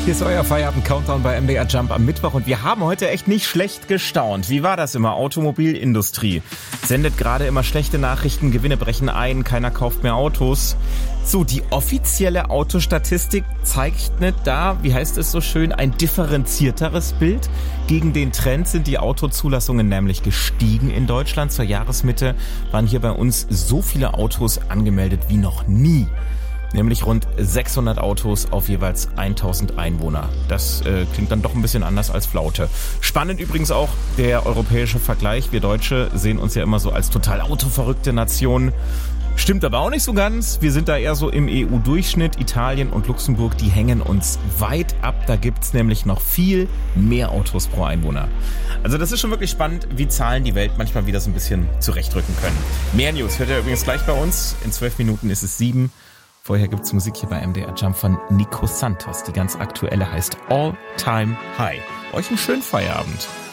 Hier ist euer Feierabend-Countdown bei MDR Jump am Mittwoch und wir haben heute echt nicht schlecht gestaunt. Wie war das immer? Automobilindustrie sendet gerade immer schlechte Nachrichten, Gewinne brechen ein, keiner kauft mehr Autos. So, die offizielle Autostatistik zeichnet da, wie heißt es so schön, ein differenzierteres Bild. Gegen den Trend sind die Autozulassungen nämlich gestiegen in Deutschland. Zur Jahresmitte waren hier bei uns so viele Autos angemeldet wie noch nie. Nämlich rund 600 Autos auf jeweils 1000 Einwohner. Das klingt dann doch ein bisschen anders als Flaute. Spannend übrigens auch der europäische Vergleich. Wir Deutsche sehen uns ja immer so als total autoverrückte Nation. Stimmt aber auch nicht so ganz. Wir sind da eher so im EU-Durchschnitt. Italien und Luxemburg, die hängen uns weit ab. Da gibt's nämlich noch viel mehr Autos pro Einwohner. Also das ist schon wirklich spannend, wie Zahlen die Welt manchmal wieder so ein bisschen zurechtrücken können. Mehr News hört ihr übrigens gleich bei uns. In 12 Minuten ist es 7. Vorher gibt's Musik hier bei MDR Jump von Nico Santos. Die ganz aktuelle heißt All Time High. Euch einen schönen Feierabend.